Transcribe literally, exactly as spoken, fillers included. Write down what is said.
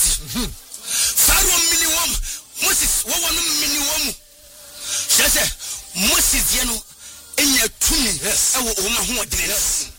ati Pharaoh minimum Moses wo wonu minimum say say Moses ye no enya tumi e wo o ma ho odene